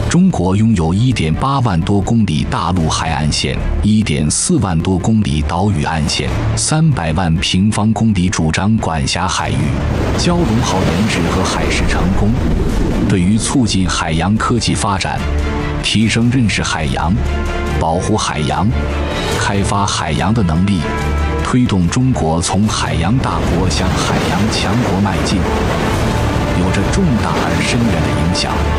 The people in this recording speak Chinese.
中国拥有1.8万多公里大陆海岸线，1.4万多公里岛屿岸线，300万平方公里主张管辖海域。蛟龙号研制和海试成功，对于促进海洋科技发展、提升认识海洋、保护海洋、开发海洋的能力，推动中国从海洋大国向海洋强国迈进，有着重大而深远的影响。